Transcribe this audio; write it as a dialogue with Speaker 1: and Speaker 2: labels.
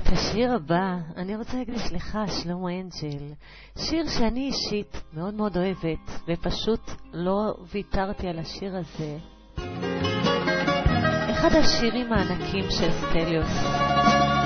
Speaker 1: את השיר הבא אני רוצה להקדיש לך, שלמה אנג'ל, שיר שאני אישית מאוד מאוד אוהבת, ופשוט לא ויתרתי על השיר הזה. אחד השירים הענקים של סטליוס.